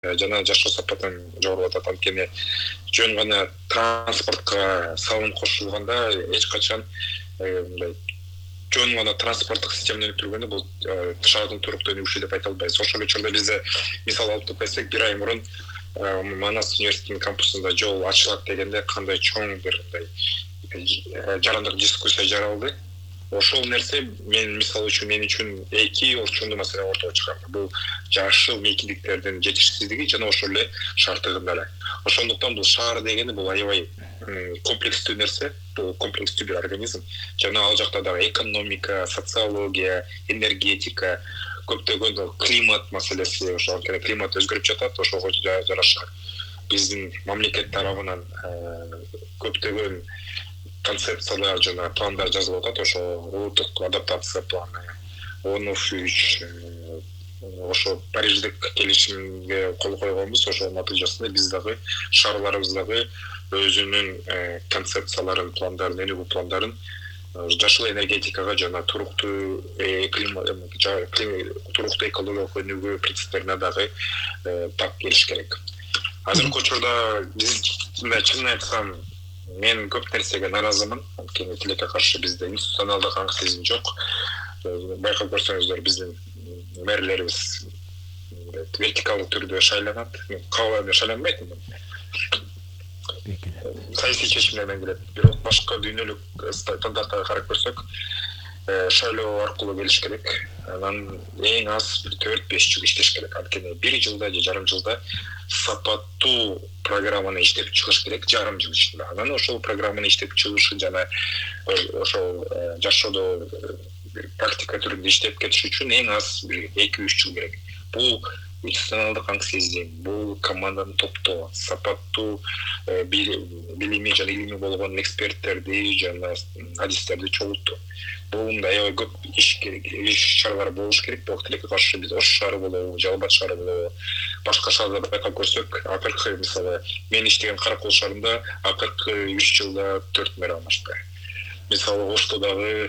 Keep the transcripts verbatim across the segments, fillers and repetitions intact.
жана жашоо сапатын жогорулап атат. Анткени жөн гана транспортко салым кошулганда эч качан мындай жөн гана транспорттук системаны өнүктүргөндө бул шаардын туруктуу өнүгүшү деп айта албайбыз. Ошол учурда бизде мисал алып көрсөк, бир ай мурун Манас университетинин кампусунда жол ачылат дегенде кандай чоң бир мындай жарандык дискуссия жаралды. Ошол нерсе мен мисал үчүн мен үчүн эки орчундуу маселе ортого чыгарды. Бул жашыл мейкиндиктердин жетишсиздиги жана ошол эле шартыгында эле. Ошондуктан бул шаар дегени бул аябай комплекстүү нерсе, бул комплекстүү бир организм. Жана ал жакта дагы экономика, социология, энергетика, көптөгөн климат маселеси, ошо анткени климат өзгөрүп жатат, ошого жараша биздин мамлекет тарабынан көптөгөн концепциялар жана пландар жазылып атат. Ошо улуттук адаптация планы, он үч, ошо Париждик келишимге кол койгонбуз. Ошонун натыйжасында биз дагы шаарларыбыз дагы өзүнүн концепцияларын, пландарын, өнүгүү пландарын жашыл энергетикага жана туруктуу климат, туруктуу экологиялык өнүгүү принциптерине дагы так келиш керек. Азыркы учурда биз чынын айтсам, мен көп нерсеге нааразымын. Анткени тилекке каршы бизде институционалдык аң сезим жок. Байкап көрсөңүздөр, биздин мэрлерибиз вертикалдык түрдө шайланат. Кабыл алып шайланбайт. Саясий чечимдер менен келет. Бирок башка дүйнөлүк стандарттарга карап көрсөк, шайлоо аркылуу келиш керек. Анан эң аз бир төрт беш жыл иштеш керек. Анткени бир жылда же жарым жылда сапаттуу программаны иштеп чыгыш керек, жарым жыл ичинде. Анан ошол программаны иштеп чыгышы жана ошол жашоодо практика түрүндө иштеп кетиш үчүн эң аз бир эки үч жыл керек. Бул институционалдык аң сезим, бул команданы топтоо, сапаттуу билими жана илими болгон эксперттерди жана адистерди чогултуу. Бул мындай аябай көп иш керек, иш чаралар болуш керек. Бирок тилекке каршы биз Ош шаары болобу, Жалал-Абад шаары болобу, башка шаарларда байкап көрсөк, акыркы мисалы мен иштеген Каракол шаарында акыркы үч жылда төрт мэр алмашты. Мисалы Ошто дагы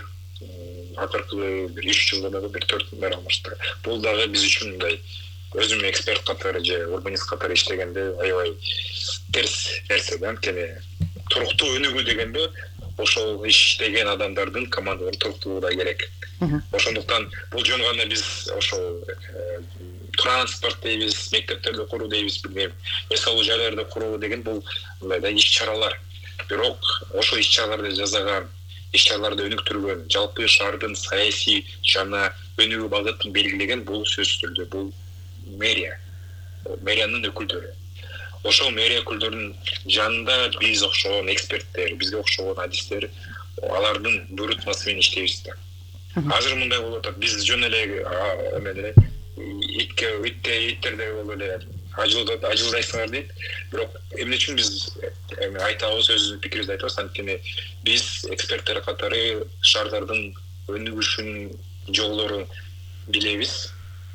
акыркы бир үч жылда дагы бир төрт мэр алмашты. Бул дагы биз үчүн мындай өзүм эксперт катары же урбанист катары иштегенде аябай терс нерсе да. Анткени туруктуу өнүгүү дегенде ошол иштеген адамдардын командалары туруктуулугу да керек. Ошондуктан бул жөн гана биз ошол транспорт дейбиз, мектептерди куруу дейбиз, билбейм, эс алуу жайларды куруу деген бул мындай да иш чаралар. Бирок ошол иш чараларды жасаган, иш чараларды өнүктүргөн, жалпы шаардын саясий жана өнүгүү багытын белгилеген бул сөзсүз түрдө бул мэрия, мэриянын өкүлдөрү. Ошол мэрия өкүлдөрүнүн жанында биз окшогон эксперттер, бизге окшогон адистер, алардын буйрутмасы менен иштейбиз да. Азыр мындай болуп атат, биз жөн эле эмеле итке итте иттерде болуп эле ажылдайсыңар дейт. Бирок эмне үчүн биз айтабыз, өз пикирибизди айтабыз, анткени биз эксперттер катары шаардардын өнүгүшүнүн жолдорун билебиз.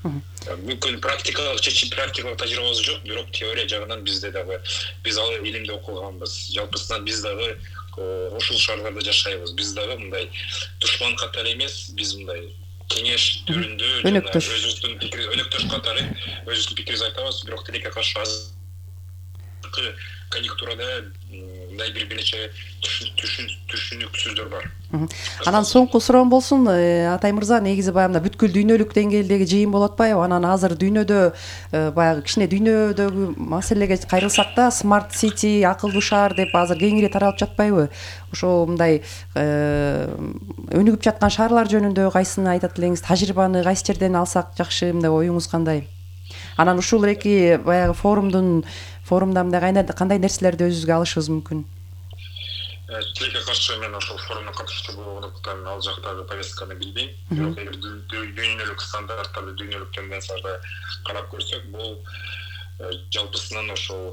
Мүмкүн практикалык чечим, практикалык тажрыйбабыз жок, бирок теория жагынан бизде дагы биз ал илимди окуганбыз. Жалпысынан биз дагы ушул шаарларда жашайбыз. Биз дагы мындай душман катары эмес, биз мындай кеңеш түрүндө жана өзүбүздүн пикир өнөктөш катары өзүбүздүн пикирибизди айтабыз. Бирок тилекке каршы азыркы конъюнктурада мындай бир нече түшүнүксүздөр бар. Анан соңку суроом болсун, Атай мырза, негизи баягы бүткүл дүйнөлүк деңгээлдеги жыйын болуп атпайбы? Анан азыр дүйнөдө баягы кичине дүйнөдөгү маселеге кайрылсак да, смарт сити, акылдуу шаар деп азыр кеңири таралып жатпайбы? Ошо мындай өнүгүп жаткан шаарлар жөнүндө кайсыны айтат элеңиз? Тажрыйбаны кайсы жерден алсак жакшы, мындай оюңуз кандай? Анан ушул эки баягы форумдун форумда мындай кандай нерселерди өзүбүзгө алышыбыз мүмкүн? Тилекке каршы мен ошол форумга катышчу болгондуктан ал жактагы повестканы билбейм. Бирок эгер дүйнөлүк стандарттарды, дүйнөлүк тенденцияларды карап көрсөк, бул жалпысынан ошол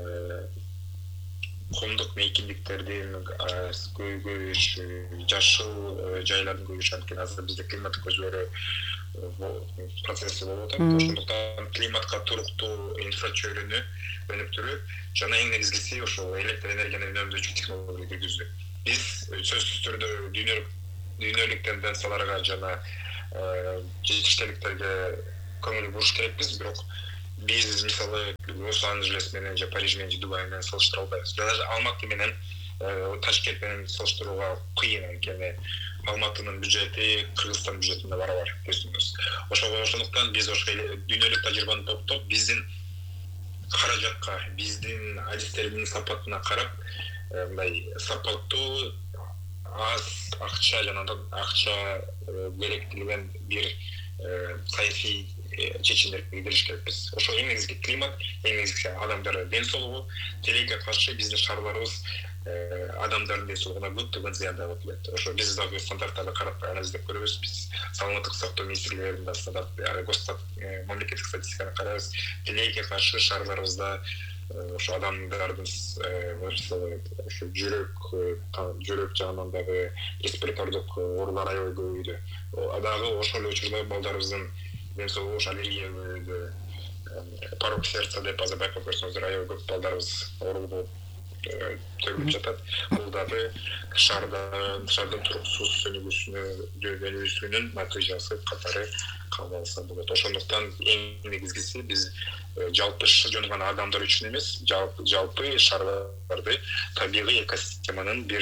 коомдук мейкиндиктердин көбөйүш, жашыл жайлардын көбөйүшү, анткени азыр бизде климаттык өзгөрүү процесси болуп атат. Ошондуктан климатка туруктуу инфрачөйрөнү өнүктүрүү жана эң негизгиси ошол электр энергияны үнөмдөөчү технологияны киргизүү. Биз сөзсүз түрдө дүйнөлүк дүйнөлүк тенденцияларга жана жетиштүүлүктөргө көңүл буруш керекпиз, бирок биз мисалы Лос-Анджелес менен же Париж менен же Дубай менен салыштыра албайбыз. Даже Алматы менен Ташкент менен салыштырууга кыйын, анткени Алматынын бюджети Кыргызстан бюджетине барабар көзүмүз. Ошого ошондуктан биз ошо дүйнөлүк тажрыйбаны топтоп, биздин каражатка, биздин адистердин сапатына карап, мындай сапаттуу аз акча жана акча керектелген бир саясий чечимдерге келиш керекпиз. Ошо эң негизги климат, эң негизги адамдардын ден соолугу, тилекке каршы биздин шаарларыбыз адамдардын ден соолугуна көптөгөн зыяндагы келет. Ошо биз дагы стандарттарды карап анализдеп көрөбүз. Биз саламаттык сактоо министрлигинин да стандарт, Росстат мамлекеттик статистиканы карайбыз. Тилекке каршы шаарларыбызда ошо адамдардын ошо жүрөк жүрөк жагынан дагы респиратордук оорулар аябай көбөйдү. Дагы ошол эле учурда балдарыбыздын ден соолугу аллергия көбөйдү. Порок сердца деп азыр байкап көрсөңүздөр, аябай көп балдарыбыз оору болуп төгүлүп жатат. Бул дагы шаардан шаардын туруксуз өнүгүүсүнүн натыйжасы катары кабыл алса болот. Ошондуктан эң негизгиси биз жалпы жөн гана адамдар үчүн эмес, жалпы шаарларды табигый экосистеманын бир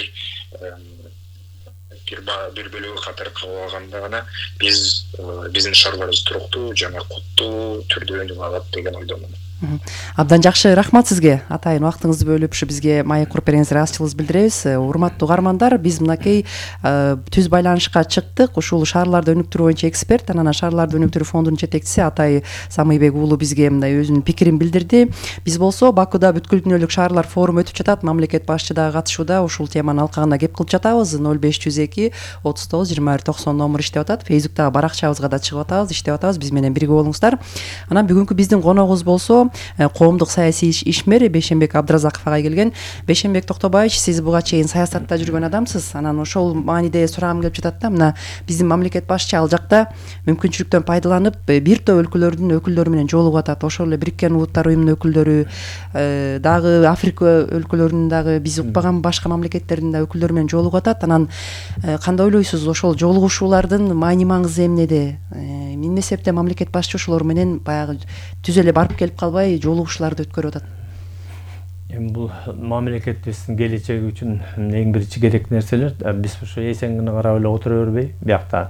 бир бир бөлүгү катары кабыл алганда гана биз биздин шаарларыбыз туруктуу жана куттуу түрдө өнүгө алат деген ойдомун. Абдан жакшы, рахмат сизге. Атайын убактыңызды бөлүп ушу бизге маек куруп бергениңизге ыраазычылыгыбызды билдиребиз. Урматтуу угармандар, биз мынакей түз байланышка чыктык. Ушул шаарларды өнүктүрүү боюнча эксперт, анан шаарларды өнүктүрүү фондунун жетекчиси Атай Самыйбек уулу бизге мындай өзүнүн пикирин билдирди. Биз болсо Бакыда бүткүл дүйнөлүк шаарлар форуму өтүп жатат. Мамлекет башчы дагы катышууда. Ушул теманын алкагында кеп кылып жатабыз. ноль беш жүз эки отуз тогуз жыйырма бир токсон номер иштеп атат. Фейсбуктагы баракчабызга да чыгып атабыз, иштеп атабыз. Биз менен бирге болуңуздар. Анан бүгүнкү биздин коногубуз болсо коомдук саясий ишмер Бейшенбек Абдыразаков ага келген. Бейшенбек Токтобаевич, сиз буга чейин саясатта жүргөн адамсыз. Анан ошол мааниде сурагым келип жатат да, мына биздин мамлекет башчы ал жакта мүмкүнчүлүктөн пайдаланып бир топ өлкөлөрдүн өкүлдөрү менен жолугуп атат. Ошол эле Бириккен Улуттар уюмунун өкүлдөрү дагы Африка өлкөлөрүнүн дагы биз укпаган башка мамлекеттердин да өкүлдөрү менен жолугуп атат. Анан кандай ойлойсуз, ошол жолугушуулардын маани маңызы эмнеде? Эмне себептен мамлекет башчы ошолор менен баягы түз эле барып келип калбай жолугушууларды өткөрүп атат? Эми бул мамлекетибиздин келечеги үчүн эң биринчи керек нерселер. Биз ошо эсенгине карап эле отура бербей, биякта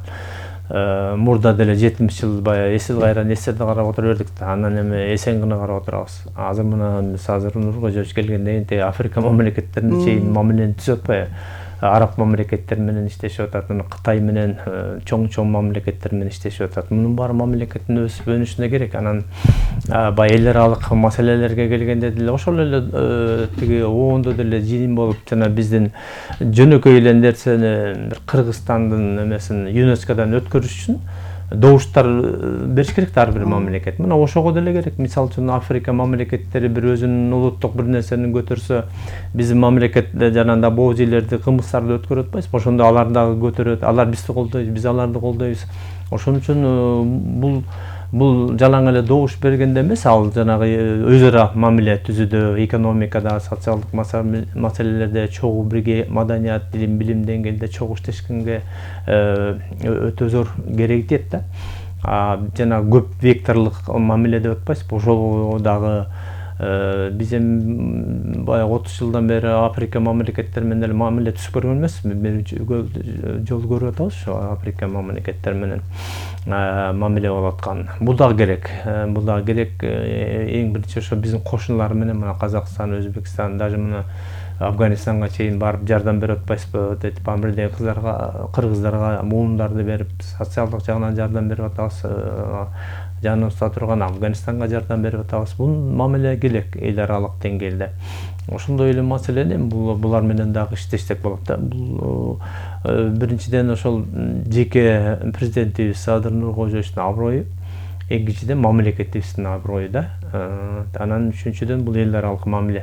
мурда деле жетимиш жыл баягы эсил кайран эсерди карап отура бердик да, анан эми эсенгине карап отурабыз. Азыр мына биз азыр Нуркожоевич келгенден кийин Африка мамлекеттерине чейин мамилени түзүп атпайбы? Араб мамлекеттер менен иштешип атат, Кытай менен чоң-чоң мамлекеттер менен иштешип атат. Мунун баары мамлекеттин өсүп өнүшүнө керек. Анан баягы эл аралык маселелерге келгенде деле ошол эле тиги оондо деле жыйын болуп, жана биздин жөнөкөй эле нерсени Кыргызстандын эмесин ЮНЕСКОдан өткөрүш үчүн добуштар бериш керек да ар бир мамлекет. Мына ошого деле керек. Мисалы үчүн Африка мамлекеттери бир өзүнүн улуттук бир нерсени көтөрсө, биздин мамлекет жанагындай боо жерлерди, кылмыштарды өткөрүп атпайбызбы? Ошондо алар дагы көтөрөт, алар бизди колдойт, биз аларды колдойбуз. Ошон үчүн бул бул жалаң эле добуш бергенде эмес, ал жанагы өз ара мамиле түзүүдө, экономикада, социалдык маселелерде чогуу бирге маданият, дилим, билим деңгээлде чогуу иштешкенге өтө зор кереги тиет да. Жана көп векторлук мамиле деп атпайсызбы? Ошол дагы биз эми баягы отуз жылдан бери Африка мамлекеттери менен эле мамиле түзүп көргөн эмеспизби? Бир жол көрүп атабыз ошо Африка мамлекеттери менен мамиле болуп аткан. Бул дагы керек. Бул дагы керек. Эң биринчи ошо биздин кошуналар менен мына Казакстан, Өзбекстан, даже мына Афганистанга чейин барып жардам берип атпайсызбы? Детип бирдей кыздарга, кыргыздарга муумдарды берип, социалдык жагынан жардам берип атабыз. Жаныбызда турган Афганистанга жардам берип атабыз. Бул мамиле керек эл аралык деңгээлде. Ошондой эле маселени булар менен дагы иштешсек болот да. Бул биринчиден ошол жеке президентибиз Садыр Нуркожоевичтин аброю, экинчиден мамлекетибиздин аброю да. Анан үчүнчүдөн бул эл аралык мамиле.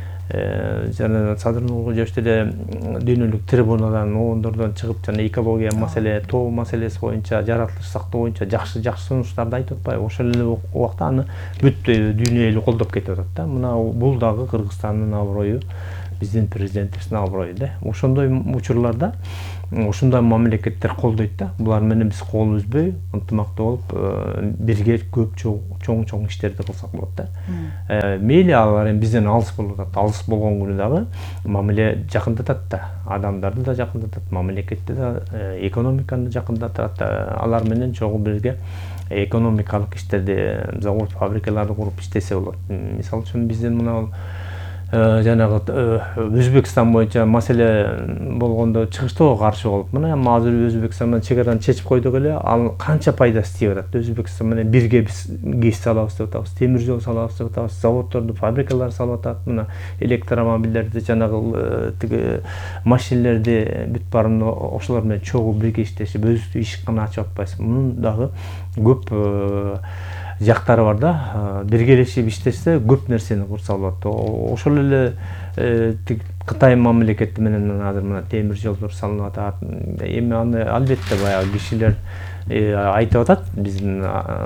Жана Садыр Нуркожоевич деле дүйнөлүк трибунадан, оондордон чыгып, жана экология маселе, тоо маселеси боюнча, жаратылыш сактоо боюнча жакшы жакшы сунуштарды айтып атпайбы? Ошол эле убакта аны бүт дүйнө эли колдоп кетип атат да. Мына бул дагы Кыргызстандын аброю, биздин президентибиздин аброю да. Ошондой учурларда ушундай мамлекеттер колдойт да. Булар менен биз кол үзбөй, ынтымактуу болуп, бирге көп чоң чоң иштерди кылсак болот да. Мейли алар эми бизден алыс болуп атат. Алыс болгон күнү дагы мамиле жакындатат да. Адамдарды да жакындатат, мамлекетти да, экономиканы жакындатат. Алар менен чогуу бирге экономикалык иштерди, завод, фабрикаларды куруп иштесе болот. Мисалы үчүн бизден мына жанагы Өзбекстан боюнча маселе болгондо чыгыштоо каршы болуп, мына азыр Өзбекстан менен чек араны чечип койдук эле, ал канча пайдасы тийип атат. Өзбекстан менен бирге биз гез салабыз деп атабыз, темир жол салабыз деп атабыз, заводдорду, фабрикалар салып атат, мына электромобилдерди, жанагы тиги машинелерди бүт баарын ошолор менен чогуу бирге иштешип, өзүнүн ишкана ачып атпайсыз. Мунун дагы көп жактары бар да. Биргелешип иштешсе көп нерсени курса болот. Ошол эле Кытай мамлекети менен азыр мына темир жолдор салынып атат. Эми аны албетте баягы кишилер айтып атат, биздин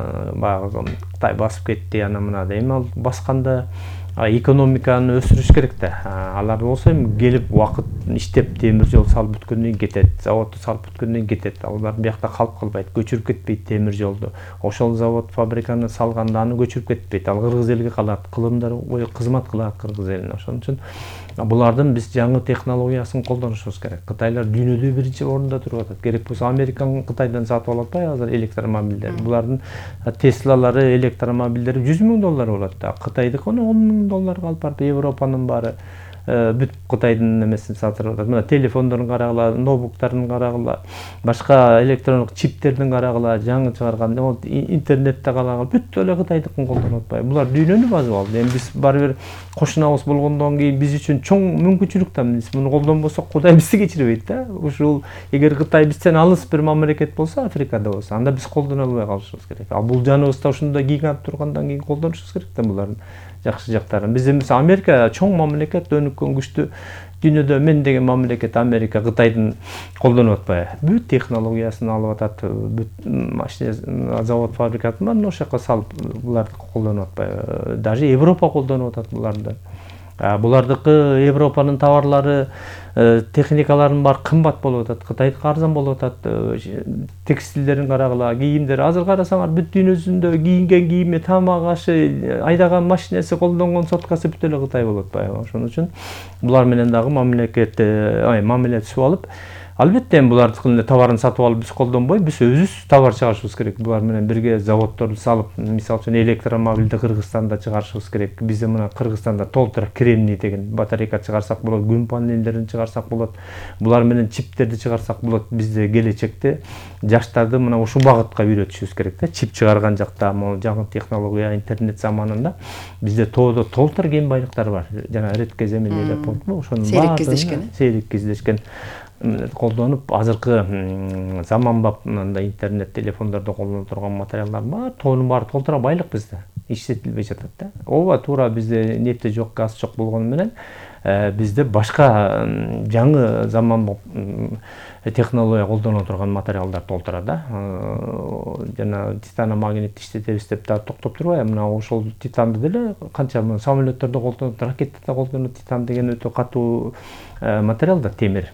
баягы Кытай басып кетти, ана мына да. Эми ал басканда экономиканы өсүрүш керек да. Алар болсо эми келип убакыт иштеп темир жол салып бүткөндөн кийин кетет, заводду салып бүткөндөн кийин кетет. Алар биякта калып калбайт, көчүрүп кетпейт темир жолду. Ошол завод, фабриканы салганда аны көчүрүп кетпейт. Ал кыргыз элге калат, кылымдар кызмат кылат кыргыз элине. Ошон үчүн булардын биз жаңы технологиясын колдонушубуз керек. Кытайлар дүйнөдө биринчи орунда туруп атат. Керек болсо Американы Кытайдан сатып алып атпайбы азыр электромобилдер. Булардын Теслалары, электромобилдери жүз миң доллар болот да. Кытайдыкы он миң долларга алып барып, Европанын баары бүт Кытайдын немесин сатып атат. Мына телефондорун карагыла, ноутбуктарын карагыла, башка электрондук чиптердин карагыла, жаңы чыгарган интернетте карагыла, бүт эле Кытайдыкын колдонуп атпайбы. Булар дүйнөнү басып алды. Эми биз бары бир кошунабыз болгондон кийин биз үчүн чоң мүмкүнчүлүк да. Биз муну колдонбосок Кудай бизди кечирбейт да. Ушул эгер Кытай бизден алыс бир мамлекет болсо, Африкада болсо, анда биз колдоно албай калышыбыз керек. Ал бул жаныбызда ушундай гигант тургандан кийин колдонушубуз керек да булардын жакшы жактарын. Биз эми Америка чоң мамлекет, өнүккөн күчтүү дүйнөдө мен деген мамлекет Америка Кытайдын колдонуп атпайбы. Бүт технологиясын алып атат, бүт машина, завод, фабрикатын баарын ошол жака салып буларды колдонуп атпайбы. Даже Европа колдонуп атат буларды. Булардыкы Европанын товарлары, техникаларынын баары кымбат болуп атат. Кытайдыкы арзан болуп атат. Текстилдерин карагыла, кийимдер. Азыр карасаңар бүт дүйнө жүзүндө кийинген кийими, тамак ашы, айдаган машинеси, колдонгон соткасы бүт эле Кытай болуп атпайбы. Ошон үчүн булар менен дагы мамлекет, ай, мамиле түзүп алып, албетте булардыкын товарын сатып алып биз колдонбой, биз өзүбүз товар чыгарышыбыз керек. Булар менен бирге заводдорду салып, мисалы үчүн электромобилди Кыргызстанда чыгарышыбыз керек. Бизде мына Кыргызстанда толтура кремний деген батарейка чыгарсак болот, күн панелдерин чыгарсак болот. Булар менен чиптерди чыгарсак болот. Бизде келечекте жаштарды мына ушул багытка үйрөтүшүбүз керек да. Чип чыгарган жакта, могу жаңы технология, интернет заманында бизде тоодо толтура кен байлыктар бар. Жана редкий земель деп болду. Ошонун сейрек кездешкен. Сейрек кездешкен колдонуп, азыркы заманбап мындай интернет, телефондордо колдоно турган материалдар бар, тоонун баары толтура байлык бизде. Иштетилбей жатат да. Ооба, туура бизде нефти жок, газ жок болгону менен бизде башка жаңы заманбап технология колдоно турган материалдар толтура да. Жана титаномагнит иштетебиз деп да токтоп турбайбы? Мына ошол титанды деле канча самолеттерде колдонот, ракетада колдонот. Титан деген өтө катуу материал да, темир.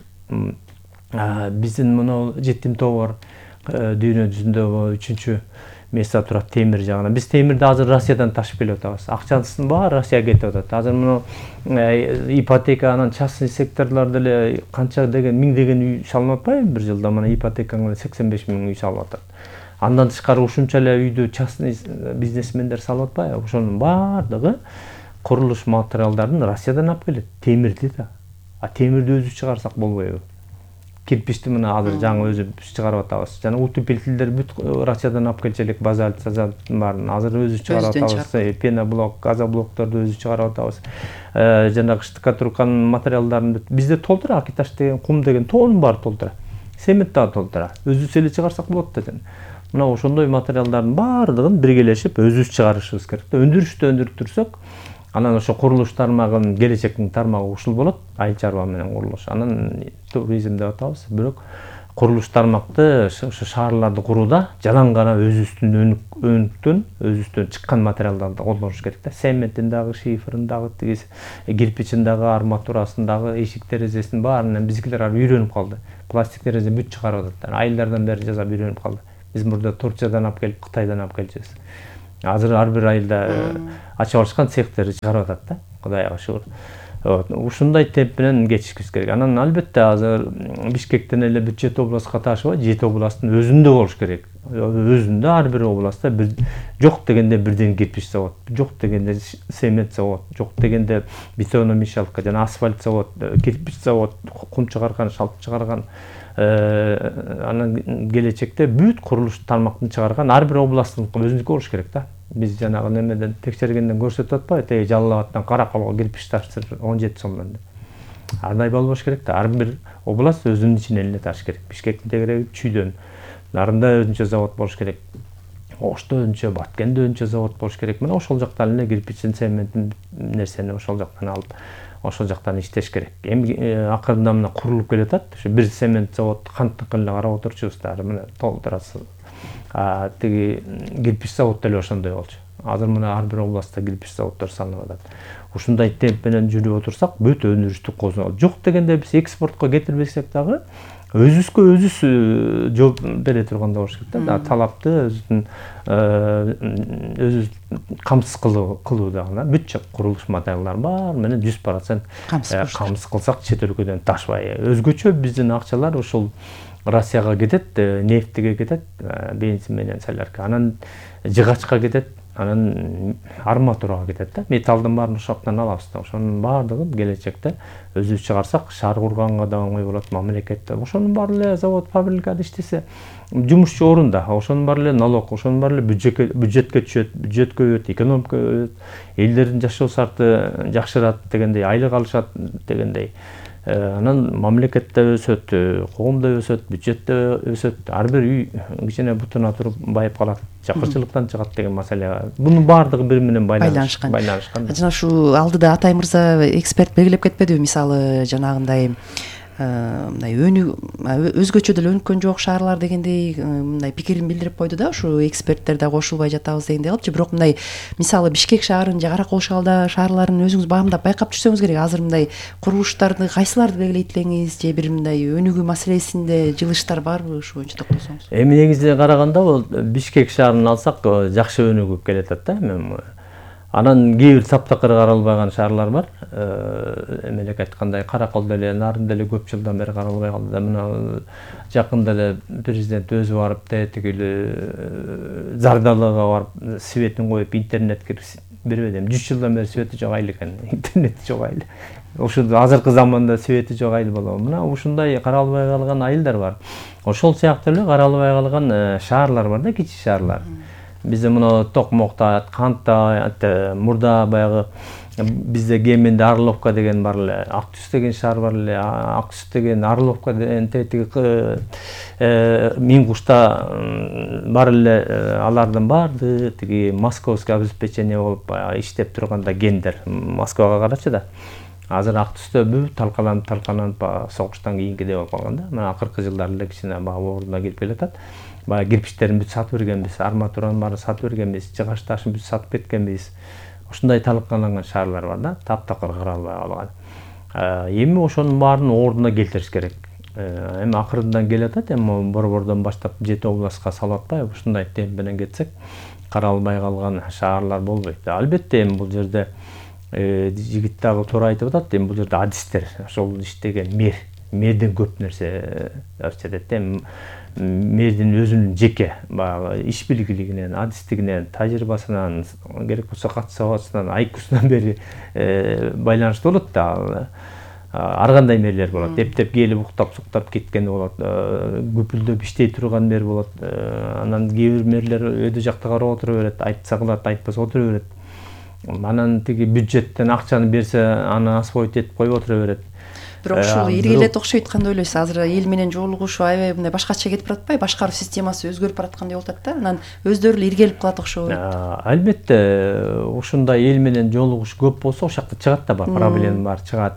Биздин мына жеттим тобор дүйнө жүзүндө үчүнчү месте турат темир жагынан. Биз темирди азыр Россиядан ташып келип атабыз. Акчасын баары Россияга кетип атат. Азыр мына ипотека, анан частный секторлордо эле канча деген миңдеген үй салынып атпайбы бир жылда? Мына ипотекага сексен беш миң үй салып атат. Андан тышкары ушунча эле үйдү частный бизнесмендер салып атпайбы? Ошонун баардыгы курулуш материалдарын Россиядан алып келет. Темирди да. А темирди өзүбүз чыгарсак болбойбу? Кирпичти мына азыр жаңы өзүбүз чыгарып атабыз. Жана уту пелтилдер бүт Россиядан алып келчү элек, базальт, сазалттын баарын азыр өзүбүз чыгарып атабыз. Пеноблок, газоблокторду өзүбүз чыгарып атабыз. Жанагы штукатурканын материалдарын бизде толтура, акиташ деген, кум деген тоонун баары толтура. Цемент дагы толтура. Өзүбүз эле чыгарсак болот да. Мына ошондой материалдардын баардыгын биргелешип өзүбүз чыгарышыбыз керек. Өндүрүштү өндүрүп турсак, анан ошо курулуш тармагынын келечектин тармагы ушул болот. Айыл чарба менен курулуш. Анан туризм деп атабыз. Бирок курулуш тармакты ошо шаарларды курууда жалаң гана өзүбүздүн өнүктөн өзүбүздөн чыккан материалдарды колдонуш керек да. Цементин дагы, шифрин дагы, тиги кирпичин дагы, арматурасын дагы, эшик терезесин баарынан бизгилер ар үйрөнүп калды. Пластик терезе бүт чыгарып атат. Айылдардан бери жасап үйрөнүп калды. Биз мурда Турциядан алып келип, Кытайдан алып келчүбүз. Азыр ар бир айылда ачып алышкан цехтерди чыгарып атат да. Кудайга шүгүр. Ушундай темп менен кетишибиз керек. Анан албетте азыр Бишкектен эле бюджет областка ташыбай, жети областтын өзүндө болуш керек. Өзүндө ар бир областта бир жок дегенде бирден кирпич завод, жок дегенде цемент завод, жок дегенде бетономешалка жана асфальт завод, кирпич завод, кум чыгарган, шалт чыгарган, анан келечекте бүт курулуш тармактын чыгарган ар бир областтын өзүнүкү болуш керек да. Биз жанагы немеден текшергенден көрсөтүп атпайбы, теги Жалал Абадтан Караколго кирпич таштыр он жети сомдон деп. Андай болбош керек да. Ар бир област өзүнүн ичине эле таш керек. Бишкектин тегереги Чүйдөн, Нарында өзүнчө завод болуш керек. Ошто өзүнчө, Баткенде өзүнчө завод болуш керек. Мына ошол жактан эле кирпичин, цементин нерсени ошол жактан алып, ошол жактан иштеш керек. Эми акырында мына курулуп келатат. Ошо бир цемент завод канттыкын эле карап отурчубуз да. Мына толтурасы. А тиги кирпич завод деле ошондой болчу. Азыр мына ар бир областта кирпич заводдор салынып атат. Ушундай темп менен жүрүп отурсак, бүт өндүрүштү козгоп. Жок дегенде биз экспортко кетирбесек дагы өзүбүзгө өзүбүз жооп бере тургандай болуш керек да. Талапты өзүнүн өзү камсыз кылуу дагы. Бүт курулуш материалдары бар менен жүз процент камсыз кылсак чет өлкөдөн ташбай. Өзгөчө биздин акчалар ушул Россияга кетет, нефтиге кетет, бензин менен солярка. Анан жыгачка кетет, анан арматурага кетет да. Металдын баарын ошоктон алабыз да. Ошонун баардыгын келечекте өзүбүз чыгарсак, шаар курганга да оңой болот, мамлекетте. Ошонун баары эле завод, фабрикада иштесе, жумушчу орунда, ошонун баары эле налог, ошонун баары эле бюджетке бюджетке түшөт, бюджет көбөйөт, экономика көбөйөт, элдердин жашоо шарты жакшырат дегендей, айлык алышат дегендей. Анан мамлекетте өсөт, коомдо өсөт, бюджетте өсөт, ар бир үй кичине бутуна туруп байып калат, жакырчылыктан чыгат деген маселе. Бунун баардыгы бири менен байланышкан. Байланышкан. Жана ушу алдыда Атай мырза эксперт белгилеп кетпедиби? Мисалы жанагындай мындай өзгөчө деле өнүккөн жок шаарлар дегендей мындай пикирин билдирип койду да, ушу эксперттер да кошулбай жатабыз дегендей кылчу. Бирок мындай мисалы Бишкек шаарын же Каракол шаарларын өзүңүз баамдап байкап жүрсөңүз керек. Азыр мындай курулуштарды кайсыларды белгилейт элеңиз, же бир мындай өнүгүү маселесинде жылыштар барбы, ушу боюнча токтолсоңуз? Эми негизи караганда бул Бишкек шаарын алсак жакшы өнүгүп келатат да. Анан кээ бир таптакыр каралбаган шаарлар бар. Эмелек айткандай Каракол деле, Нарын деле көп жылдан бери каралбай калды да. Мына жакында эле президент өзү барып, тетиги Зардалыга барып, светин коюп, интернет киргизип бербеди. жүз жылдан бери свети жок айыл экен, интернети жок айыл. Ошо азыркы заманда свети жок айыл болобу. Мына ушундай каралбай калган айылдар бар. Ошол сыяктуу эле каралбай калган шаарлар бар да, кичи шаарлар. Бизде мына Токмокто, Кантта, мурда баягы бизде Геменде Орловка деген бар эле, Ак Түз деген шаар бар эле, Ак Түз деген Орловка деген тетиги Мингушта бар эле, алардын баардыгы тиги московский обеспечение болуп иштеп турганда гендер Москвага карачы да. Азыр Ак Түздө бүт талкаланып, талкаланып согуштан кийинкидей болуп калган да. Мына акыркы жылдары эле кичине баягы ордуна келип келатат. Баягы кирпичтерин бүт сатып бергенбиз, арматуранын баарын сатып бергенбиз, жыгач ташын бүт сатып кеткенбиз. Ошондой талкаланган шаарлар бар да, таптакыр каралбай калган. Эми ошонун баарын ордуна келтириш керек. Эми акырындан келатат, эми борбордон баштап жети областка салып атпайбы? Ушундай темп менен кетсек, каралбай калган шаарлар болбойт. Албетте эми бул жерде жигит дагы туура айтып атат, эми бул жерде адистер, ошол иштеген мэр, мэрден көп нерсе өчөт. Эми мэрдин өзүнүн жеке баягы иш билгилигинен, адистигинен, тажрыйбасынан, керек болсо кат сабатынан, айкусунан бери байланыштуу болот да. Ар кандай мэрлер болот. Эптеп келип уктап, суктап кеткен болот. Күпүлдөп иштей турган мэр болот. Анан кээ бир мэрлер өйдө жакта карап отура берет, айтса кылат, айтпаса отура берет. Анан тиги бюджеттен акчаны берсе, аны освоить этип коюп отура берет. Бирок ушул иргелет окшойт кандай ойлойсуз? Азыр эл менен жолугуш аябай мындай башкача кетип баратпайбы? Башкаруу системасы өзгөрүп бараткандай болуп атат да. Анан өздөрү эле иргелип калат окшойт. Албетте, ушундай эл менен жолугуш көп болсо, ошол жакта чыгат да бар, проблема бар, чыгат.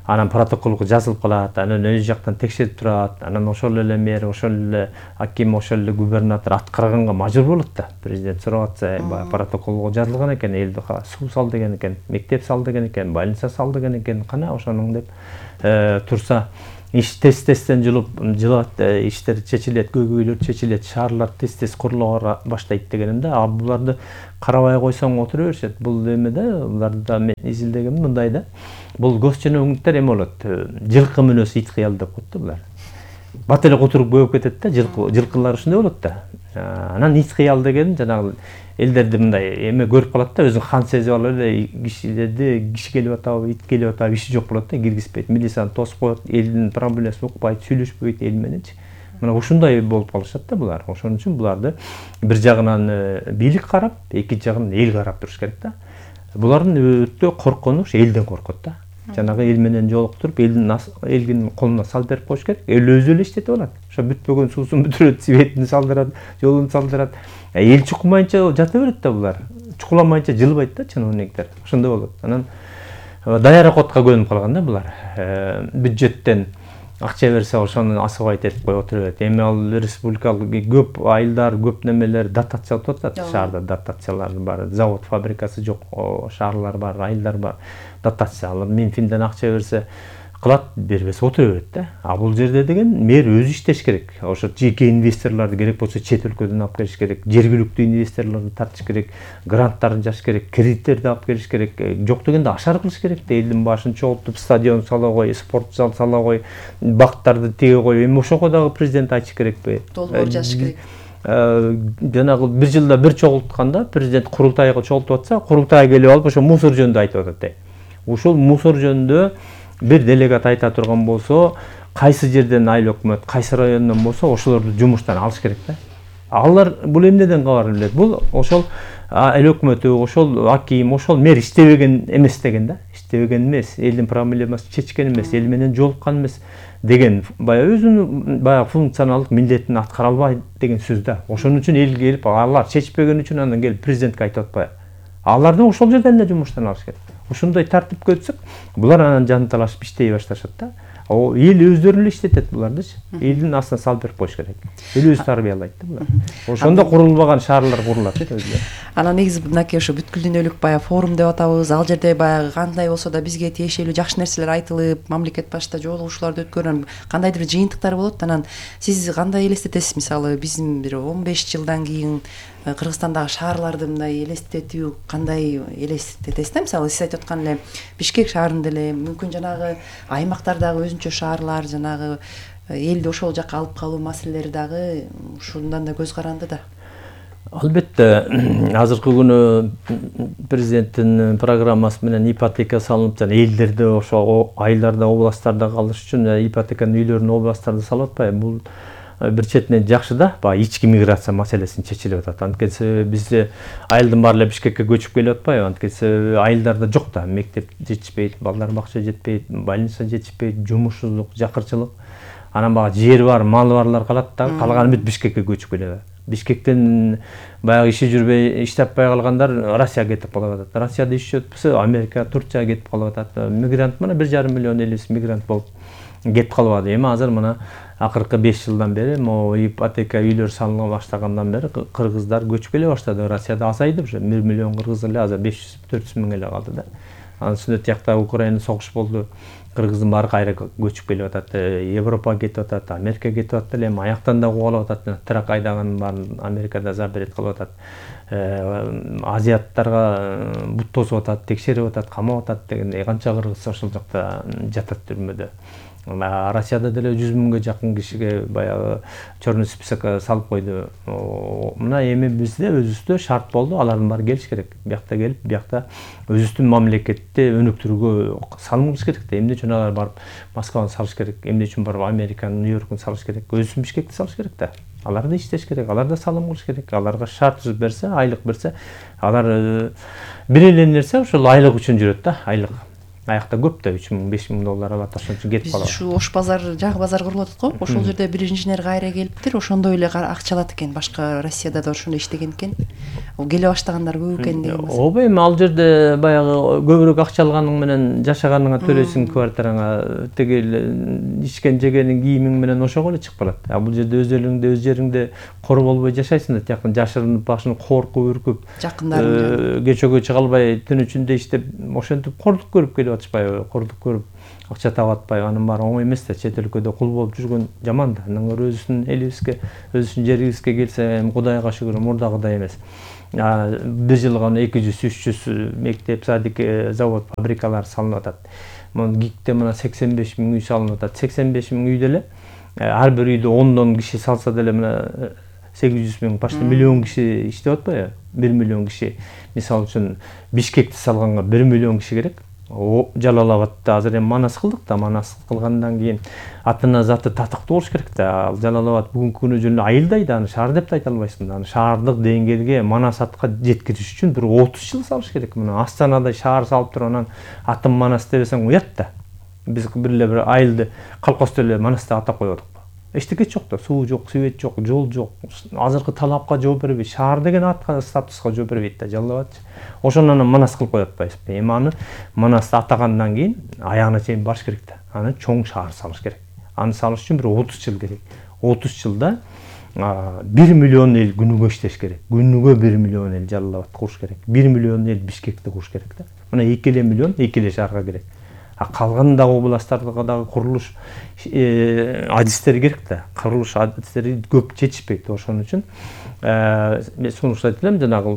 анан протоколго жазылып калат, анан өз жактан текшерип турат, анан ошол эле мэр, ошол эле аким, ошол эле губернатор аткарганга мажбур болот да. Президент сурап атса, баягы протоколго жазылган экен, элди суу сал деген экен, мектеп сал деген экен, больница сал деген экен, кана ошонун деп турса, иш тез-тезден жылып, жылат, иштер чечилет, көйгөйлөр чечилет, шаарлар тез-тез курулууга баштайт дегенде, а буларды карабай койсоң отура беришет. Бул эмеде, буларды да мен изилдегем мындай да. Бул госчиновниктер эме болот, жылкы мүнөз ит кыял деп коет да булар. Бат эле отуруп көбөп кетет да, жылкы, жылкылар ушундай болот да. Анан ит кыял деген жанагы элдерди мындай эме көрүп калат да, өзүн хан сезип алып эле кишилерди киши келип атабы, ит келип атабы, иши жок болот да, киргизбейт, милицияны тосуп коет, элдин проблемасын укпайт, сүйлөшпөйт эл мененчи. Мына ушундай болуп калышат да булар. Ошон үчүн буларды бир жагынан бийлик карап, экинчи жагынан эл карап туруш керек да. Булардын өтө корккону элден коркот да. Жанагы эл менен жолуктуруп, элдин элгин колуна сал берип коюш керек. Эл өзү эле иштетип алат. Ошо бүтпөгөн суусун бүтүрөт, светин салдырат, жолун салдырат. Эл чукумайынча жата берет да булар. Чукуламайынча жылбайт да чиновниктер. Ошондой болот. Анан даяр окотко көнүп калган да булар. Бюджеттен акча берсе ошону асыбайт этип коюп отура берет. Эми ал республикалык көп айылдар, көп немелер дотациялап атат. Шаарда дотациялар бар, завод, фабрикасы жок, шаарлар бар, айылдар бар. Дотация алып, Минфинден акча берсе кылат, бербесе отура берет да. А бул жерде деген мэр өзү иштеш керек. Ошо жеке инвесторлорду керек болсо чет өлкөдөн алып келиш керек, жергиликтүү инвесторлорду тартыш керек, гранттарын жаш керек, кредиттерди алып келиш керек. Жок дегенде ашар кылыш керек да, элдин башын чогултуп стадион сала кой, спорт зал сала кой, бактарды теге кой. Эми ошого дагы президент айтыш керекпи? Долбоор жазыш керек. Жанагы бир жылда бир чогултканда президент курултайга чогултуп атса, курултай келип алып ошо мусор жөнүндө айтып атат. Ушул мусор жөнүндө бир делегат айта турган болсо, кайсы жерден айыл өкмөт, кайсы райондон болсо, ошолорду жумуштан алыш керек да. Алар бул эмнеден кабар билет? Бул ошол айыл өкмөтү, ошол аким, ошол мэр иштебеген эмес деген да. Иштебеген эмес, элдин проблемасын чечкен эмес, эл менен жолуккан эмес деген баягы өзүнүн баягы функционалдык милдетин аткара албайт деген сөз да. Ошон үчүн эл келип, алар чечпеген үчүн анан келип президентке айтып атпайбы? Аларды ошол жерден эле жумуштан алыш керек. Ушундай тартипке өтсөк, булар анан жанталашып иштей башташат да. Эл өздөрү эле иштетет булардычы. Элдин астына салып берип коюш керек. Эл өзү тарбиялайт да булар. Ошондо курулбаган шаарлар курулат да өзү. Анан негизи мынакей ошо бүткүл дүйнөлүк баягы форум деп атабыз. Ал жерде баягы кандай болсо да бизге тиешелүү жакшы нерселер айтылып, мамлекет башта жолугушууларды өткөргөн кандайдыр бир жыйынтыктар болот. Анан сиз кандай элестетесиз? Мисалы биздин бир он беш жылдан кийин Кыргызстандагы шаарларды мындай элестетүү кандай элестетесиз да? Мисалы сиз айтып аткан эле Бишкек шаарында эле мүмкүн жанагы аймактардагы өзүнчө шаарлар, жанагы элди ошол жака алып калуу маселелери дагы ушундан да көз каранды да. Албетте, азыркы күнү президенттин программасы менен ипотека салынып, жана элдерди ошо айылдарда, областтарда калыш үчүн ипотеканын үйлөрүн областтарда салып атпайбы? Бул бир четинен жакшы да, баягы ички миграция маселесин чечилип атат. Анткени бизде айылдын баары эле Бишкекке көчүп келип атпайбы? Анткени айылдарда жок да, мектеп жетишпейт, балдар бакча жетпейт, больница жетишпейт, жумушсуздук, жакырчылык. Анан баягы жери бар, малы барлар калат да, калганы бүт Бишкекке көчүп келет. Бишкектен баягы иши жүрбөй, иш таппай калгандар Россияга кетип калып атат. Россияда иш өтпөсө Америка, Турцияга кетип калып атат. Мигрант мына бир жарым миллион элибиз мигрант болуп кетип калып атат. Эми азыр мына акыркы беш жылдан бери могу ипотека үйлөр салына баштагандан бери кыргыздар көчүп келе баштады. Россияда азайды уже бир миллион кыргыз эле азыр беш жүз төрт жүз миң эле калды да. Анын үстүнө тиякта Украина согуш болду. Кыргыздын баары кайра көчүп келип атат. Европага кетип атат, Америкага кетип атат эле, эми аяктан да кубалып атат. Трак айдаганын баарын Америкада запрет кылып атат. Азиаттарга бут тосуп атат, текшерип атат, камап атат деген канча кыргыз ошол жакта жатат түрмөдө. Россияда деле жүз миңге жакын кишиге баягы черный списокко салып койду. Мына эми бизде өзүбүздө шарт болду, алардын баары келиш керек. Биякта келип, биякта өзүбүздүн мамлекетти өнүктүрүүгө салымыбыз керек да. Эмне үчүн алар барып Москваны салыш керек, эмне үчүн барып Американы, Нью-Йоркун салыш керек, өзүбүздүн Бишкекти салыш керек да. Алар да иштеш керек, алар да салым кылыш керек. Аларга шарт түзүп берсе, айлык берсе, алар бир эле нерсе ошол айлык үчүн жүрөт да, айлык. аякта көп да үч миң беш миң доллар алат, ошон үчүн кетип калат. Биз ушу Ош базар, жагы базар курулуп атат го. Ошол жерде бир инженер кайра келиптир, ошондой эле акча алат экен. Башка Россияда да ошондой иштеген экен. Келе баштагандар көп экен деген. Ооба, эми ал жерде баягы көбүрөөк акча алганың менен жашаганыңа төлөйсүң квартираңа, тиги ичкен жегениң кийимиң менен ошого эле чыгып калат. А бул жерде өз элиңде, өз жериңде кор болбой жашайсың да, жакын жашырынып, башын коркуп, үркүп, жакындарың кечөгө чыга албай, түн ичинде иштеп, ошентип кордук көрүп келип атышпайбы, кордук көрүп акча таап атпайбы, анын баары оңой эмес да. Чет өлкөдө кул болуп жүргөн жаман да. Андан көрө өзүбүздүн элибизге, өзүбүздүн жерибизге келсе, Кудайга шүгүр, мурдагыдай эмес. Бир жылга эки жүз үч жүз мектеп, садик, завод, фабрикалар салынып атат. Мына ГИКте мына сексен беш миң үй салынып атат. сексен беш миң үй деле ар бир үйдө ондон киши салса деле мына сегиз жүз миң, почти миллион киши иштеп атпайбы? бир миллион киши. Мисалы үчүн Бишкекти салганга бир миллион киши керек. Жалал-Абадта азыр эми манас кылдык да, манас кылгандан кийин атына заты татыктуу болуш керек да. Ал Жалал-Абад бүгүнкү күнү жөн айылдай да, аны шаар деп да айта албайсың да. Аны шаардык деңгээлге, манас атка жеткириш үчүн бир отуз жыл салыш керек. Мына Астанада шаар салып туруп анан атын манас дебесең уят да. Биз бир эле бир айылды калкосту эле манас деп атап койдук. Эчтеке жок да, суу жок, свет жок, жол жок. Азыркы талапка жооп бербейт. Шаар деген атка, статуска жооп бербейт да, Жалал-Абад. Ошону анан манас кылып коюп атпайбызбы? Эми аны манасты атагандан кийин аягына чейин барыш керек да. Аны чоң шаар салыш керек. Аны салыш үчүн бир отуз жыл керек. отуз жылда бир миллион эл күнүгө иштеш керек. Күнүгө бир миллион эл Жалал-Абадты куруш керек. бир миллион эл Бишкекти куруш керек да. Мына эки эле миллион эки эле шаарга керек. А калган дагы областтарга дагы курулуш адистери керек да. Курулуш адистери көп жетишпейт. Ошон үчүн мен сунуштайт элем, жанагы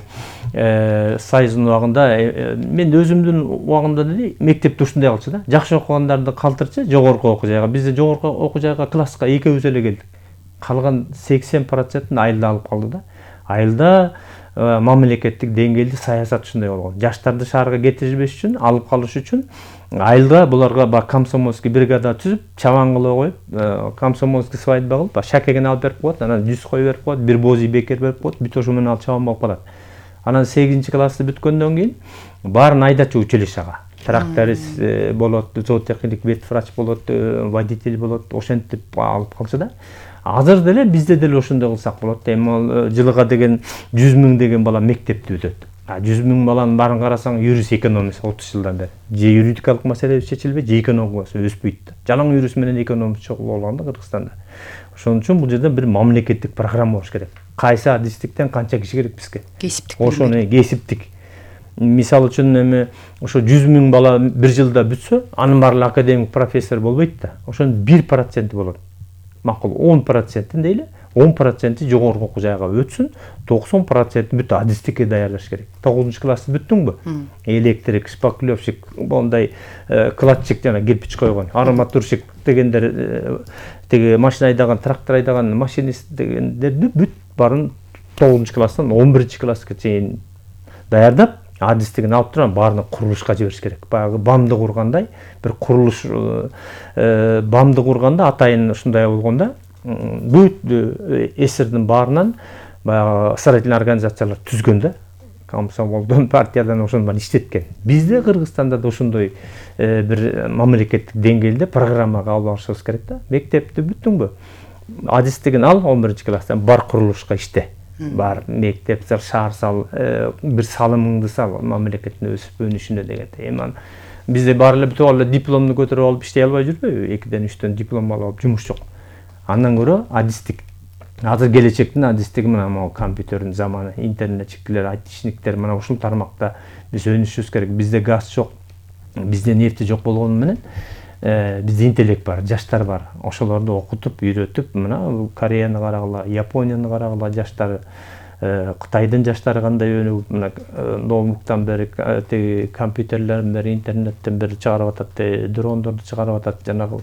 Союздун убагында, мен өзүмдүн убагымда деле мектепте ушундай кылчу да. Жакшы окугандарды калтырчу жогорку окуу жайга. Бизде жогорку окуу жайга класска экөөбүз эле келдик. Калган сексен процентин айылда алып калды да. Айылда мамлекеттик деңгээлде саясат ушундай болгон. Жаштарды шаарга кетирбеш үчүн, алып калыш үчүн айылда буларга ба комсомольский бригада түзүп, чабан кылып коюп, комсомольский свадьба кылып, шакеген алып берип коет, анан жүз кой берип коет, бир боз үй бекер берип коет, бүт ошо менен ал чабан болуп калат. Анан сегизинчи классты бүткөндөн кийин баарын айдачу училищага. Тракторист болот, зоотехник, ветврач болот, водитель болот, ошентип алып калчу да. Азыр деле бизде деле ошондой кылсак болот. Эми ал жылга деген жүз миң деген бала мектепти бүтөт. А жүз миң баланын баарын карасаң, юрис экономист отуз жылдан бери. Же юридикалык маселе чечилбейт, же экономикасы өспөйт. Жалаң юрис менен экономист чогуу болгон да Кыргызстанда. Ошон үчүн бул жерде бир мамлекеттик программа болуш керек. Кайсы адистиктен канча киши керек бизге? Кесиптик. Ошону кесиптик. Мисалы үчүн эми ошо жүз миң бала бир жылда бүтсө, анын баары академик профессор болбойт да. Ошонун бир проценти болот. Макул он процентин дейли, он проценти жогорку окуу жайга өтсүн, токсон проценти бүт адистикке даярлаш керек. тогузунчу классты бүттүңбү? Электрик, шпаклёвщик, мондай кладчик жана кирпич койгон, арматурщик дегендер, теги машина айдаган, трактор айдаган, машинист дегендерди бүт барын тогузунчу класстан он биринчи класска чейин даярдап, адистигин алып туран баарына курулушка жибериш керек. Баягы бамды кургандай, бир курулуш бамды курганда атайын ушундай болгондо, бүт эсирдин баарынан баягы строительный организациялар түзгөн да. Комсомолдон, партиядан ошону баарын иштеткен. Бизде Кыргызстанда да ошондой бир мамлекеттик деңгээлде программага алып барышыбыз керек да. Мектепти бүттүңбү? Адистигин ал он биринчи класстан бар курулушка иште. Бар мектеп сал, шаар сал, бир салымыңды сал, мамлекеттин өсүп өнүшүнө дегенде. Эми бизде баары эле бүтүп алып дипломду көтөрүп алып иштей албай жүрбөйбү? экиден үчтөн диплом алып жумуш жок. Андан көрө адистик. Азыр келечектин адистиги мына могу компьютердин заманы, интернетчиктер, айтишниктер мына ушул тармакта биз өнүшүбүз керек. Бизде газ жок, бизде нефти жок болгону менен бизде интеллект бар, жаштар бар. Ошолорду окутуп, үйрөтүп, мына Кореяны карагыла, Японияны карагыла жаштары, Кытайдын жаштары кандай өнүгүп, мына ноутбуктан бери, теги компьютерлерден бери, интернеттен бери чыгарып атат, дрондорду чыгарып атат, жанагы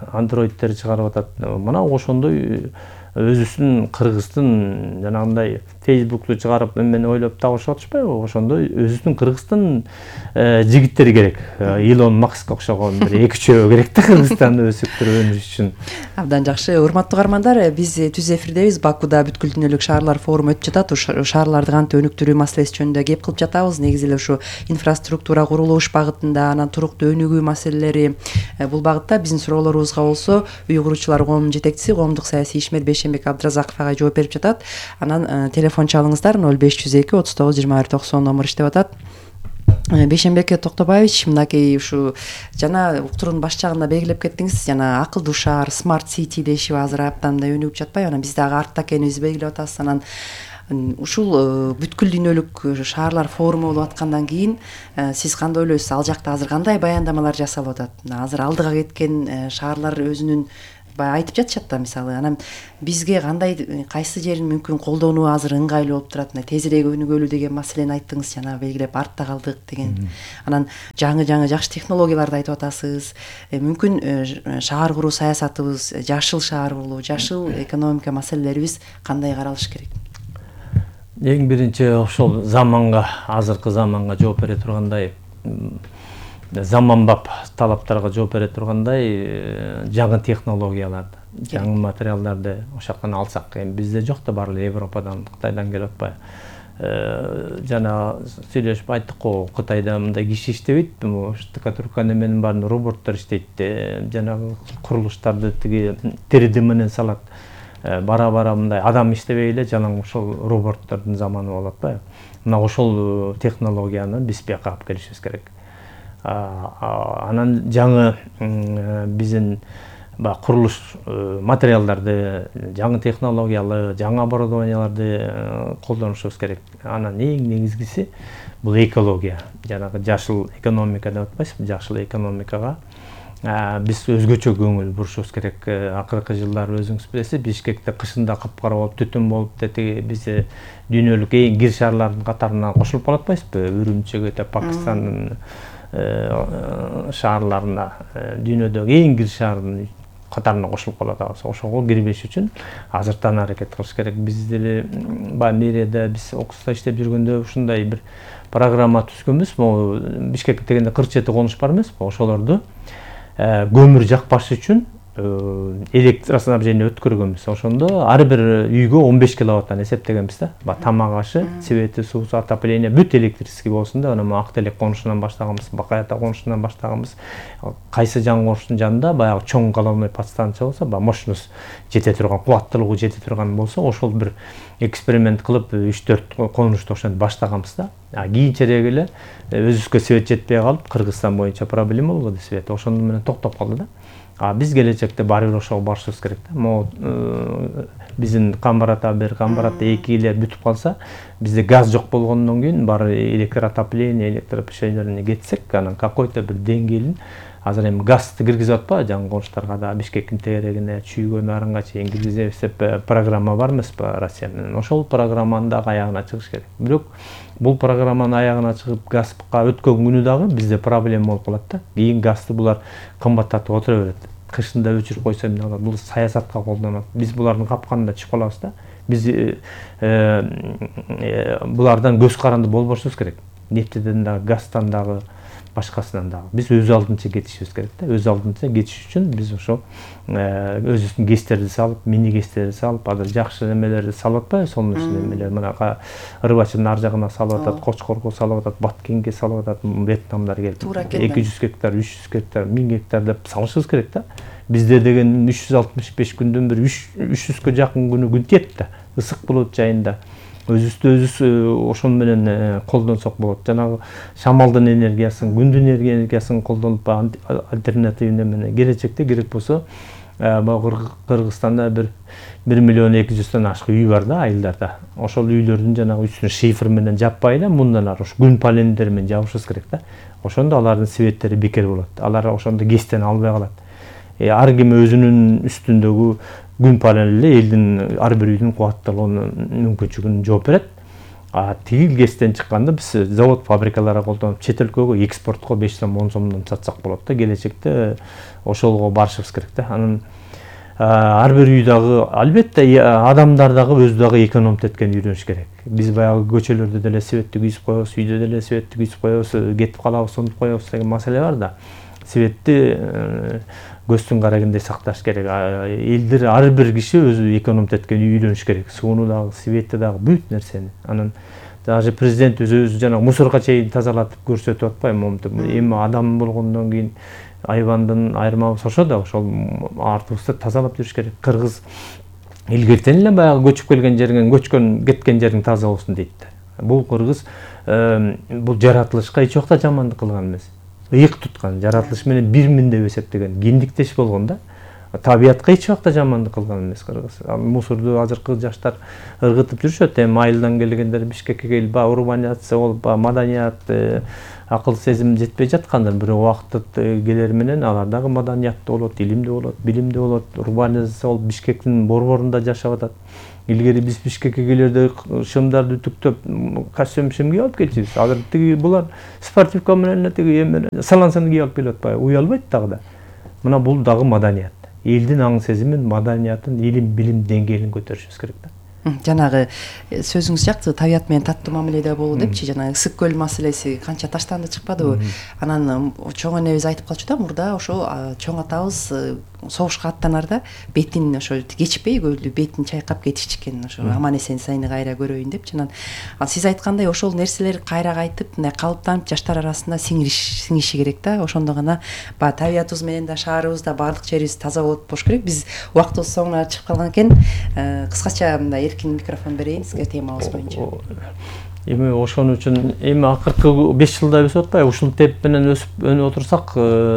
андроидтерди чыгарып атат. Мына ошондой өзүбүздүн Кыргыздын жанагындай Facebook'tu чыгарып мен ойлоп табышып атышпайбы? Ошондой өзүбүздүн Кыргызстан жигиттери керек. Илон Маскка окшогон бир эки үчөө керек да Кыргызстанды өсүктүрүп өнүш үчүн. Абдан жакшы. Урматтуу каармандар, биз түз эфирдебиз. Бакуда бүткүл дүйнөлүк шаарлар форуму өтүп жатат. Шаарларды кантип өнүктүрүү маселеси жөнүндө кеп кылып жатабыз. Негизи эле ушу инфраструктура курулуш багытында, анан туруктуу өнүгүү маселелери бул багытта биздин суроолорубузга болсо үй куруучулар коомунун жетекчиси, коомдук саясий ишмер Бейшенбек Абдыразаков агай жооп берип жатат. Анан телефон чалыңыздар ноль беш жүз эки отуз тогуз жыйырма бир токсон номер иштеп атат. Бейшенбек Токтобаевич, мынакей ушу жана уктуруунун баш жагында белгилеп кеттиңиз, жана акылдуу шаар, смарт сити дешип азыр абдан да өнүгүп жатпайбы? Анан биз дагы артта экенибизди белгилеп атабыз. Анан ушул бүткүл дүйнөлүк шаарлар форуму болуп аткандан кийин сиз кандай ойлойсуз? Ал жакта азыр кандай баяндамалар жасалып атат? Азыр алдыга кеткен шаарлар өзүнүн баягы айтып жатышат да, мисалы. Анан бизге кандай, кайсы жерин мүмкүн колдонуу азыр ыңгайлуу болуп турат? Тезирээк өнүгөлү деген маселени айттыңыз, жана белгилеп артта калдык деген. Анан жаңы-жаңы жакшы технологияларды айтып атасыз. Мүмкүн шаар куруу саясатыбыз, жашыл шаар куруу, жашыл экономика маселелерибиз кандай каралыш керек? Эң биринчи ошол заманга, азыркы заманга жооп бере тургандай, заманбап талаптарга жооп бере тургандай жаңы технологияларды, жаңы материалдарды ошол жактан алсак, эми бизде жок да, баары Европадан, Кытайдан келип атпайбы? Жана сүйлөшүп айттык го, Кытайда мындай киши иштебейт, штукатурка неменин баарын роботтор иштейт, жанагы курулуштарды тиги три дэ менен салат. Бара-бара мындай адам иштебей эле жалаң ошол роботтордун заманы болуп атпайбы? Мына ошол технологияны биз бияка алып келишибиз керек. Анан жаңы биздин курулуш материалдарды, жаңы технологиялы, жаңы оборудованияларды колдонушубуз керек. Анан эң негизгиси бул экология, жанагы жашыл экономика деп атпайсызбы? Жашыл экономикага биз өзгөчө көңүл бурушубуз керек. Акыркы жылдары өзүңүз билесиз, Бишкекте кышында капкара болуп, түтүн болуп, дети бизде дүйнөлүк эң кир шаарлардын катарына кошулуп калып атпайсызбы? Үрүмчүгө, Пакистандын шаарларына, дүйнөдөгү эң кир шаардын катарына кошулуп калып атабыз. Ошого кирбеш үчүн азыртан аракет кылыш керек. Биз деле баягы мэрияда биз Оксуста иштеп жүргөндө ушундай бир программа түзгөнбүз. Могу Бишкекке дегенде кырк жети конуш бар эмеспи? Ошолорду көмүр жакпаш үчүн электроснабжение өткөргөнбүз. Ошондо ар бир үйгө он беш киловаттан эсептегенбиз да. Тамак ашы, цвети, суусу, отопление бүт электрический болсун да. Анан Актелек конушунан баштаганбыз, Бакаята конушунан баштаганбыз. Кайсы жаңы конуштун жанында баягы чоң головной подстанция болсо, баягы мощность жете турган, кубаттуулугу жете турган болсо, ошол бир эксперимент кылып үч төрт конушту ошентип баштаганбыз да. Кийинчерээк эле өзүбүзгө свет жетпей калып, Кыргызстан боюнча проблема болгон свет, ошондо менен токтоп калды да. А биз келечекте баары бир ошого барышыбыз керек да. Могу биздин Камбарата бир, Камбарата эки эле бүтүп калса, бизде газ жок болгондон кийин баары электроотопление, электропеченияне кетсек, анан какой-то бир деңгээлин азыр эми газды киргизип атпайбы жаңы конуштарга да, Бишкектин тегерегине, Чүйгө нарынга чейин киргизебиз деп программа бар эмеспи Россия менен. Ошол программанын дагы аягына чыгыш керек. Бирок бул программанын аягына чыгып газга өткөн күнү дагы бизде проблема болуп калат да. Кийин газды булар кымбаттатып отура берет. Кышында өчүрүп койсо эмне кылат? Бул саясатка колдонот. Биз булардын капканында чыгып калабыз да. Биз булардан көз каранды болбошубуз керек. Нефтеден дагы, газдан дагы, башкасынан дагы. Биз өз алдынча кетишибиз керек да. Өз алдынча кетиш үчүн биз ошо өзүбүздүн гэстерди салып, мини гэстерди салып, азыр жакшы немелерди салып атпайбы? Сонун немелер. Мына Рыбачынын ар жагына салып атат, Кочкорго салып атат, Баткенге салып атат, Вьетнамдар келип. эки жүз гектар, үч жүз гектар, миң гектар деп салышыбыз керек да. Бизде деген үч жүз алтымыш беш күндөн бир үч жүзгө жакын күнү күн тиет да. Ысык булут жайында. Өзүбүздү өзүбүз ошон менен колдонсок болот. Жанагы шамалдын энергиясын, күндүн энергиясын колдонуп альтернативный менен келечекте керек болсо, Кыргызстанда бир бир миллион эки жүздөн ашык үй бар да айылдарда. Ошол үйлөрдүн жанагы үстүн шифр менен жаппай эле мындан ары ушу күн панелдери менен жабышыбыз керек да. Ошондо алардын светтери бекер болот. Алар ошондо гэстен албай калат. Ар ким өзүнүн үстүндөгү күн панели элдин ар бир үйдүн кубатталуунун мүмкүнчүлүгүн жооп берет. А тигил гэстен чыкканда биз завод, фабрикаларга колдонуп чет өлкөгө экспортко беш сом, он сомдон сатсак болот да. Келечекте ошолго барышыбыз керек да. Анан ар бир үй дагы албетте адамдар дагы өзү дагы экономить эткенди үйрөнүш керек. Биз баягы көчөлөрдө деле светти күйзүп коебуз, үйдө деле светти күйзүп коебуз, кетип калабыз, унутуп коебуз деген маселе бар да. Светти көздүн карагындай сакташ керек. Элдер ар бир киши өзү экономить эткенди үйрөнүш керек. Сууну дагы, светти дагы бүт нерсени. Анан даже президент өзү жана мусорго чейин тазалатып көрсөтүп атпайбы? Эми адам болгондон кийин айбандын айырмабыз ошо да, ошол артыбызды тазалап жүрүш керек. Кыргыз илгертен эле баягы көчүп келген жериңен, көчкөн, кеткен жериң таза болсун дейт да. Бул кыргыз бул жаратылышка эч убакта жамандык кылган эмес. Ыйык туткан, жаратылыш менен бирмин деп эсептеген, киндиктеш болгон да. Табиятка эч убакта жамандык кылган эмес кыргыз. Мусорду азыркы жаштар ыргытып жүрүшөт. Эми айылдан келгендер Бишкекке келип, ба урбанизация болуп, ба маданият, акыл сезим жетпей жаткандар. Бирок убакыт келер менен алар дагы маданияттуу болот, илимдүү болот, билимдүү болот. Урбанизация болуп Бишкектин борборунда жашап атат. Илгери биз Бишкекке келерде шымдарды үтүктөп, костюм шым кийип алып келчүбүз. Азыр тиги булар спортивка менен тиги эме салансаны кийип алып келип атпайбы? Уялбайт дагы да. Мына бул дагы маданият. Элдин аң сезимин, маданиятын, илим, билим деңгээлин көтөрүшүбүз керек да. Жанагы сөзүңүз жакты, табият менен таттуу мамиледе болуу депчи, жанагы Ысык көл маселеси канча таштанды чыкпадыбы? Анан чоң энебиз айтып калчу да, мурда ошо чоң атабыз согушка аттанарда бетин ошо кечпей көлдү бетин чайкап кетишчикен, ошо аман эсен сайыны кайра көрөйүн депчи. Анан сиз айткандай ошол нерселер кайра кайтып, мындай калыптанып жаштар арасында сиңириш сиңиши керек да. Ошондо гана баягы табиятыбыз менен да, шаарыбызда баардык жерибиз таза болот болуш керек. Биз убактыбыз соңуна чыгып калган экен. Кыскача мындай эркин микрофон берейин сизге темабыз боюнча. Эми ошон үчүн эми акыркы беш жылда өсүп атпайбы? Ушул темп менен өсүп өнүп отурсак,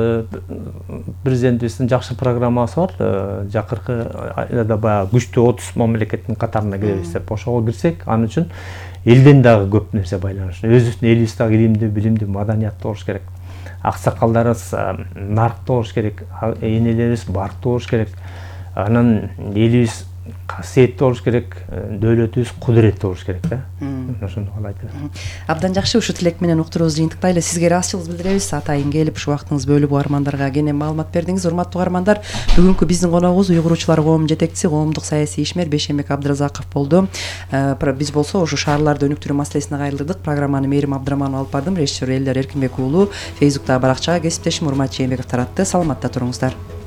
президентибиздин жакшы программасы бар. Жакыркы айда баягы күчтүү отуз мамлекеттин катарына киребиз деп. Ошого кирсек, анын үчүн элден дагы көп нерсе байланыш. Өзүбүздүн элибиз дагы илимдүү, билимдүү, маданияттуу болуш керек. Аксакалдарыбыз нарыктуу болуш керек. Энелерибиз барктуу болуш керек. Анан элибиз касиеттүү болуш керек, дөөлөтүбүз кудуреттүү болуш керек да. Ошондо калайт. Абдан жакшы, ушу тилек менен уктуруубузду жыйынтыктайлы. Сизге ыраазычылык билдиребиз. Атайын келип ушу убактыңызды бөлүп угармандарга кенен маалымат бердиңиз. Урматтуу угармандар, бүгүнкү биздин коногубуз уйгурчулар коомунун жетекчиси, коомдук саясий ишмер Бейшенбек Абдыразаков болду. Биз болсо ушу шаарларды өнүктүрүү маселесине кайрылдык. Программаны Мээрим Абдыраманова алып бардым. Режиссер Элдер Эркинбек уулу, Фейсбуктагы баракчага кесиптешим Урмат Жээнбеков таратты. Саламатта туруңуздар.